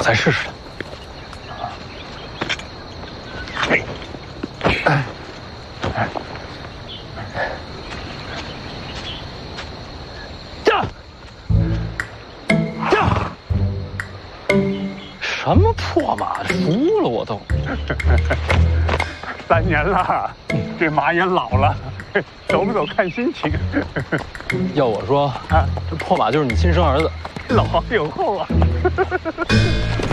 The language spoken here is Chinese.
再试试。什么破马，输了我都。 3年了，这马也老了，走不走看心情。 要我说，这破马就是你亲生儿子， 老有后啊。